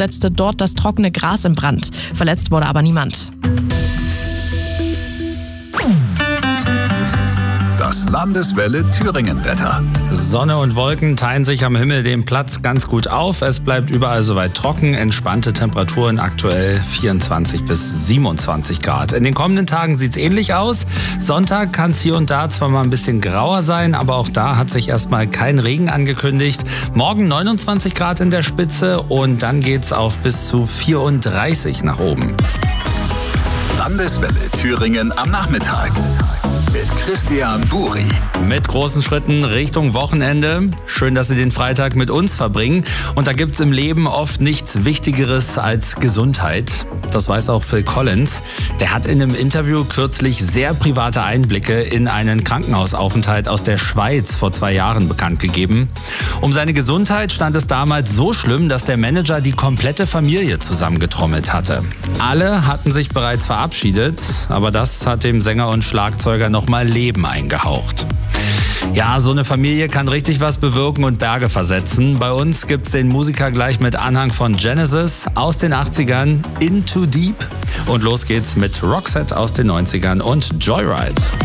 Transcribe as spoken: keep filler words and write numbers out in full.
setzte dort das trockene Gras in Brand. Verletzt wurde aber niemand. Das Landeswelle Thüringen-Wetter. Sonne und Wolken teilen sich am Himmel den Platz ganz gut auf. Es bleibt überall soweit trocken. Entspannte Temperaturen, aktuell vierundzwanzig bis siebenundzwanzig Grad. In den kommenden Tagen sieht es ähnlich aus. Sonntag kann es hier und da zwar mal ein bisschen grauer sein, aber auch da hat sich erstmal kein Regen angekündigt. Morgen neunundzwanzig Grad in der Spitze und dann geht's auf bis zu vierunddreißig nach oben. Landeswelle Thüringen am Nachmittag. Mit Christian Buri. Mit großen Schritten Richtung Wochenende. Schön, dass Sie den Freitag mit uns verbringen. Und da gibt's im Leben oft nichts Wichtigeres als Gesundheit. Das weiß auch Phil Collins. Der hat in einem Interview kürzlich sehr private Einblicke in einen Krankenhausaufenthalt aus der Schweiz vor zwei Jahren bekannt gegeben. Um seine Gesundheit stand es damals so schlimm, dass der Manager die komplette Familie zusammengetrommelt hatte. Alle hatten sich bereits verabschiedet, aber das hat dem Sänger und Schlagzeuger noch mal Leben eingehaucht. Ja, so eine Familie kann richtig was bewirken und Berge versetzen. Bei uns gibt's den Musiker gleich mit Anhang von Genesis aus den achtzigern, Into Deep. Und los geht's mit Roxette aus den neunzigern und Joyride.